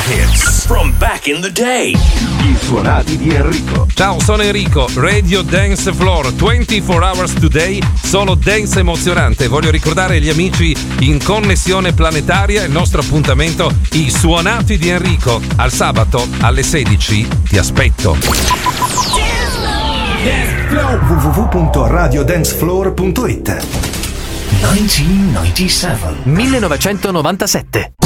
hits from back in the day. I suonati di Enrico. Ciao, sono Enrico, Radio Dance Floor, 24 hours today, solo dance emozionante. Voglio ricordare agli amici in connessione planetaria il nostro appuntamento, i suonati di Enrico. Al sabato alle 16 ti aspetto. www.radiodancefloor.it 1997